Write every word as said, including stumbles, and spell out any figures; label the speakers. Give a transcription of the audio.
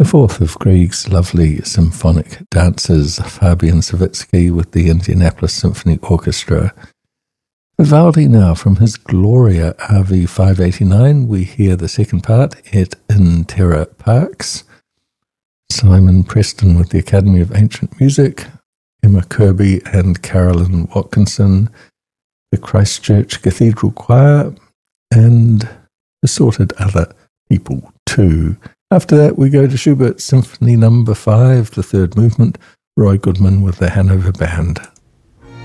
Speaker 1: The fourth of Grieg's lovely symphonic dances, Fabian Savitsky with the Indianapolis Symphony Orchestra. Vivaldi now, from his Gloria R V five eighty-nine, we hear the second part, Et in Terra Pax. Simon Preston with the Academy of Ancient Music, Emma Kirby and Carolyn Watkinson, the Christchurch Cathedral Choir, and assorted other people too. After that, we go to Schubert's Symphony Number five, the third movement, Roy Goodman with the Hanover Band.